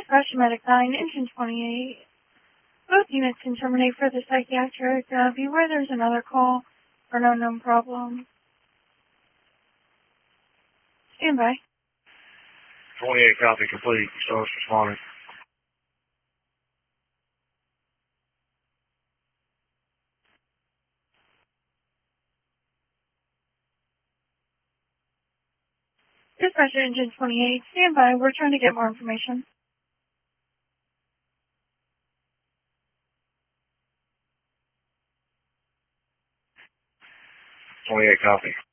Dispatch Medic 9, Engine 28. Both units can terminate for the psychiatric. Beware there's another call for an unknown problem. Stand by. 28 copy complete. Stars responding. Dispatcher Engine 28, stand by. We're trying to get more information. 28 copy.